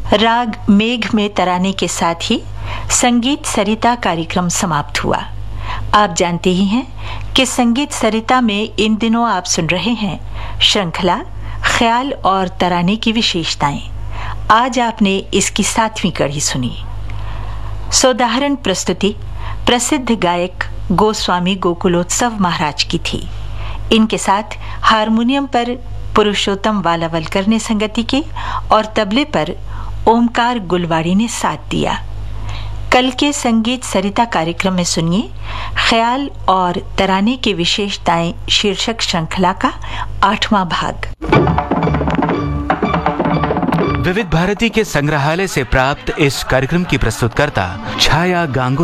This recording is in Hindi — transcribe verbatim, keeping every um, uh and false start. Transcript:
राग मेघ में तराने के साथ ही संगीत सरिता कार्यक्रम समाप्त हुआ। आप जानते ही हैं कि संगीत सरिता में इन दिनों आप सुन रहे हैं श्रृंखला ख्याल और तराने की विशेषताएं। आज आपने इसकी सातवीं कड़ी सुनी। सोदाहरण प्रस्तुति प्रसिद्ध गायक गोस्वामी गोकुलोत्सव महाराज की थी। इनके साथ हारमोनियम पर पुरुषोत्तम वालावलकर ने संगति की और तबले पर ओमकार गुलवाड़ी ने साथ दिया। कल के संगीत सरिता कार्यक्रम में सुनिए ख्याल और तराने की विशेषताएं शीर्षक श्रृंखला का आठवां भाग। विविध भारती के संग्रहालय से प्राप्त इस कार्यक्रम की प्रस्तुतकर्ता छाया गांगुली।